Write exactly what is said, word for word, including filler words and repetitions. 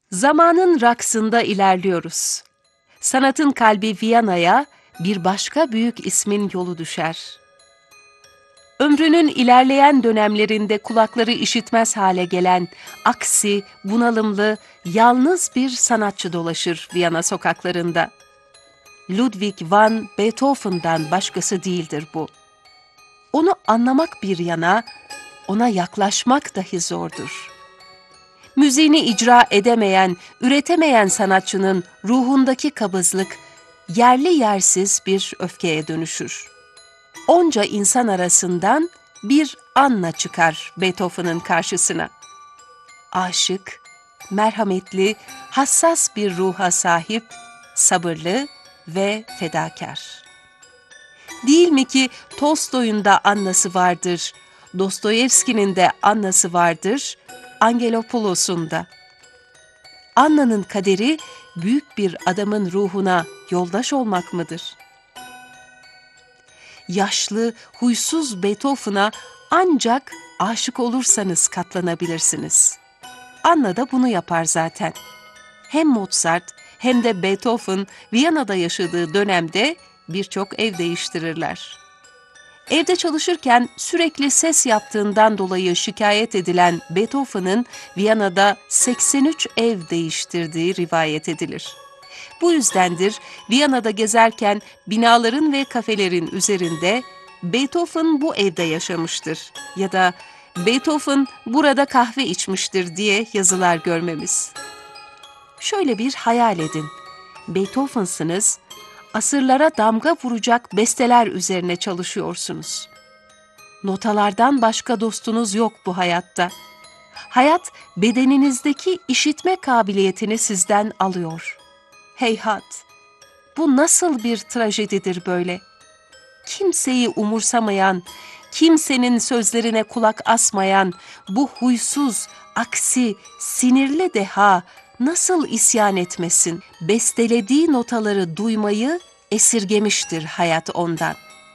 Zamanın raksında ilerliyoruz. Sanatın kalbi Viyana'ya bir başka büyük ismin yolu düşer. Ömrünün ilerleyen dönemlerinde kulakları işitmez hale gelen, aksi, bunalımlı, yalnız bir sanatçı dolaşır Viyana sokaklarında. Ludwig van Beethoven'dan başkası değildir bu. Onu anlamak bir yana, ona yaklaşmak dahi zordur. Müziğini icra edemeyen, üretemeyen sanatçının ruhundaki kabızlık, yerli yersiz bir öfkeye dönüşür. Onca insan arasından bir Anna çıkar Beethoven'ın karşısına. Aşık, merhametli, hassas bir ruha sahip, sabırlı ve fedakar. Değil mi ki Tolstoy'un da Anna'sı vardır, Dostoyevski'nin de Anna'sı vardır, Angelopoulos'un da. Anna'nın kaderi büyük bir adamın ruhuna yoldaş olmak mıdır? Yaşlı, huysuz Beethoven'a ancak aşık olursanız katlanabilirsiniz. Anna da bunu yapar zaten. Hem Mozart hem de Beethoven Viyana'da yaşadığı dönemde birçok ev değiştirirler. Evde çalışırken sürekli ses yaptığından dolayı şikayet edilen Beethoven'ın Viyana'da seksen üç ev değiştirdiği rivayet edilir. Bu yüzdendir Viyana'da gezerken binaların ve kafelerin üzerinde Beethoven bu evde yaşamıştır ya da Beethoven burada kahve içmiştir diye yazılar görmemiz. Şöyle bir hayal edin. Beethoven'sınız, asırlara damga vuracak besteler üzerine çalışıyorsunuz. Notalardan başka dostunuz yok bu hayatta. Hayat bedeninizdeki işitme kabiliyetini sizden alıyor. Heyhat! Bu nasıl bir trajedidir böyle? Kimseyi umursamayan, kimsenin sözlerine kulak asmayan bu huysuz, aksi, sinirli deha nasıl isyan etmesin? Bestelediği notaları duymayı esirgemiştir hayat ondan.